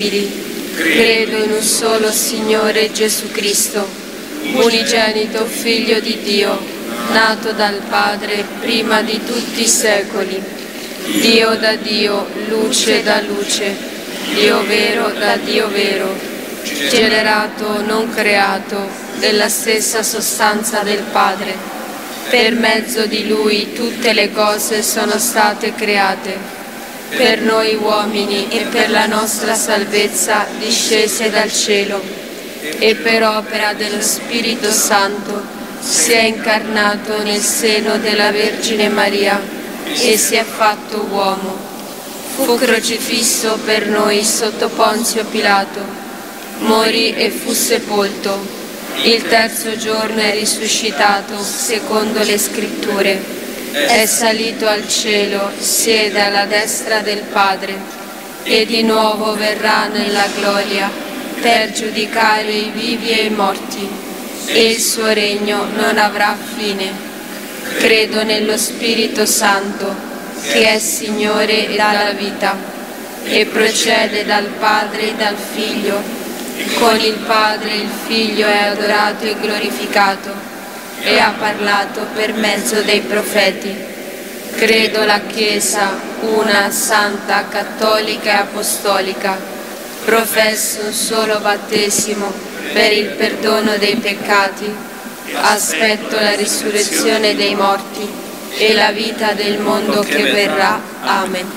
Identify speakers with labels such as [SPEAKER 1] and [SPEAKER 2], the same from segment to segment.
[SPEAKER 1] incorruttibili. Credo in un solo Signore Gesù Cristo, unigenito Figlio di Dio, nato dal Padre prima di tutti i secoli, Dio da Dio, luce da luce, Dio vero da Dio vero, generato, non creato, della stessa sostanza del Padre. Per mezzo di Lui tutte le cose sono state create. Per noi uomini e per la nostra salvezza discese dal cielo, e per opera dello Spirito Santo si è incarnato nel seno della Vergine Maria e si è fatto uomo. Fu crocifisso per noi sotto Ponzio Pilato, morì e fu sepolto. Il terzo giorno è risuscitato secondo le Scritture. È salito al cielo, siede alla destra del Padre e di nuovo verrà nella gloria per giudicare i vivi e i morti, e il suo regno non avrà fine. Credo nello Spirito Santo, che è Signore e dà la vita, e procede dal Padre e dal Figlio. Con il Padre il Figlio è adorato e glorificato, e ha parlato per mezzo dei profeti. Credo la Chiesa, una, santa, cattolica e apostolica. Professo un solo battesimo per il perdono dei peccati. Aspetto la risurrezione dei morti e la vita del mondo che verrà. Amen.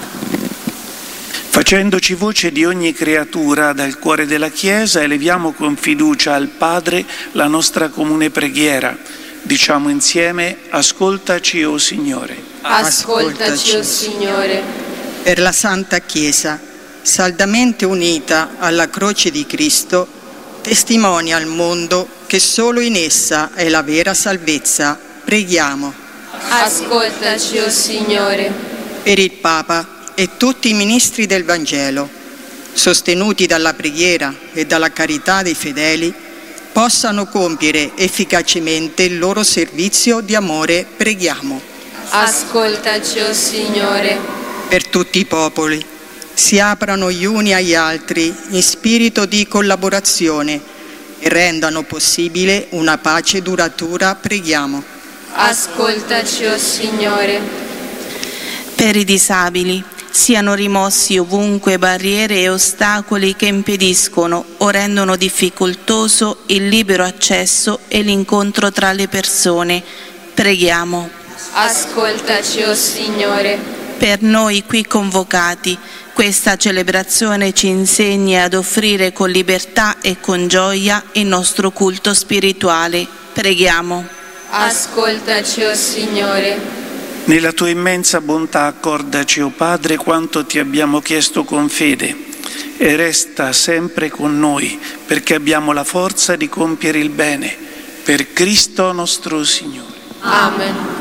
[SPEAKER 2] Facendoci voce di ogni creatura dal cuore della Chiesa, eleviamo con fiducia al Padre la nostra comune preghiera. Diciamo insieme: ascoltaci, o Signore.
[SPEAKER 1] Ascoltaci, o Signore.
[SPEAKER 3] Per la Santa Chiesa, saldamente unita alla croce di Cristo, testimonia al mondo che solo in essa è la vera salvezza. Preghiamo.
[SPEAKER 1] Ascoltaci, o Signore.
[SPEAKER 3] Per il Papa e tutti i ministri del Vangelo, sostenuti dalla preghiera e dalla carità dei fedeli, possano compiere efficacemente il loro servizio di amore. Preghiamo.
[SPEAKER 1] Ascoltaci, o Signore.
[SPEAKER 3] Per tutti i popoli, si aprano gli uni agli altri in spirito di collaborazione e rendano possibile una pace duratura. Preghiamo.
[SPEAKER 1] Ascoltaci, o Signore.
[SPEAKER 4] Per i disabili, siano rimossi ovunque barriere e ostacoli che impediscono o rendono difficoltoso il libero accesso e l'incontro tra le persone. Preghiamo.
[SPEAKER 1] Ascoltaci, o Signore.
[SPEAKER 4] Per noi qui convocati, questa celebrazione ci insegni ad offrire con libertà e con gioia il nostro culto spirituale. Preghiamo.
[SPEAKER 1] Ascoltaci, o Signore.
[SPEAKER 2] Nella tua immensa bontà accordaci, o Padre, quanto ti abbiamo chiesto con fede, e resta sempre con noi, perché abbiamo la forza di compiere il bene. Per Cristo nostro Signore.
[SPEAKER 1] Amen.